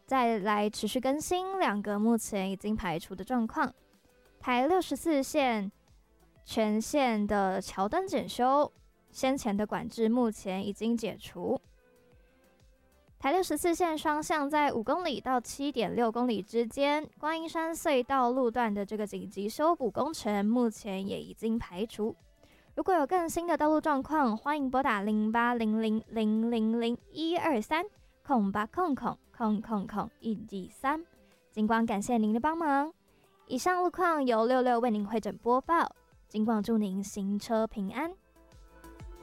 再来持续更新两个目前已经排除的状况。台64线全线的桥灯检修，先前的管制目前已经解除。台64线双向在5公里到 7.6 公里之间，观音山隧道路段的这个紧急修补工程目前也已经排除。如果有更新的道路状况，欢迎拨打08000001230800000123。警广感谢您的帮忙。以上路况由66为您会诊播报，警广祝您行车平安。